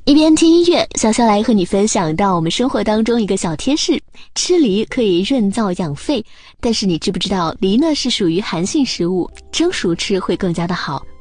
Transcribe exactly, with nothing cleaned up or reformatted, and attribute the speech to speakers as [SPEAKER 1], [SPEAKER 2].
[SPEAKER 1] 一边听音乐，潇潇来和你分享到我们生活当中一个小贴士：吃梨可以润燥养肺，但是你知不知道梨呢是属于寒性食物，蒸熟吃会更加的好。